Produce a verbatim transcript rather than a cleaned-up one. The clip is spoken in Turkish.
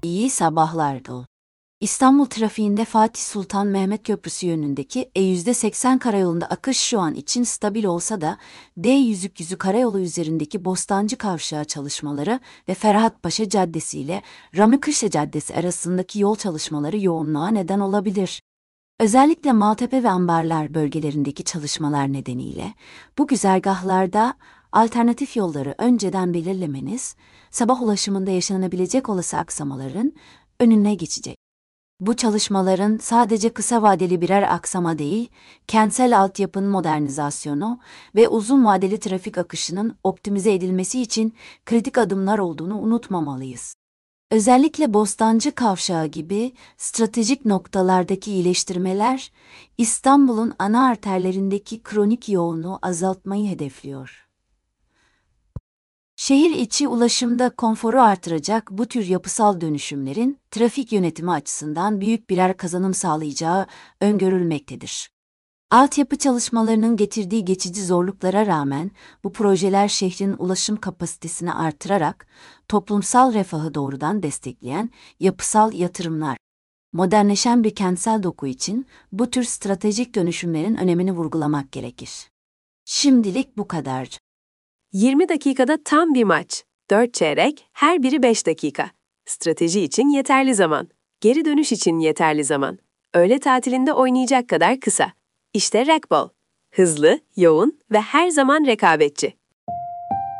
İyi sabahlar Doğu. İstanbul trafiğinde Fatih Sultan Mehmet Köprüsü yönündeki E yüzde seksen karayolunda akış şu an için stabil olsa da D yüzük yüzü karayolu üzerindeki Bostancı Kavşağı çalışmaları ve Ferhatpaşa Caddesi ile Ramikışla Caddesi arasındaki yol çalışmaları yoğunluğa neden olabilir. Özellikle Maltepe ve Ambarlar bölgelerindeki çalışmalar nedeniyle bu güzergahlarda alternatif yolları önceden belirlemeniz, sabah ulaşımında yaşanabilecek olası aksamaların önüne geçecek. Bu çalışmaların sadece kısa vadeli birer aksama değil, kentsel altyapının modernizasyonu ve uzun vadeli trafik akışının optimize edilmesi için kritik adımlar olduğunu unutmamalıyız. Özellikle Bostancı Kavşağı gibi stratejik noktalardaki iyileştirmeler, İstanbul'un ana arterlerindeki kronik yoğunluğu azaltmayı hedefliyor. Şehir içi ulaşımda konforu artıracak bu tür yapısal dönüşümlerin trafik yönetimi açısından büyük birer kazanım sağlayacağı öngörülmektedir. Altyapı çalışmalarının getirdiği geçici zorluklara rağmen bu projeler şehrin ulaşım kapasitesini artırarak toplumsal refahı doğrudan destekleyen yapısal yatırımlar. Modernleşen bir kentsel doku için bu tür stratejik dönüşümlerin önemini vurgulamak gerekir. Şimdilik bu kadar. yirmi dakikada tam bir maç. dört çeyrek, her biri beş dakika. Strateji için yeterli zaman. Geri dönüş için yeterli zaman. Öğle tatilinde oynayacak kadar kısa. İşte Racquetball. Hızlı, yoğun ve her zaman rekabetçi.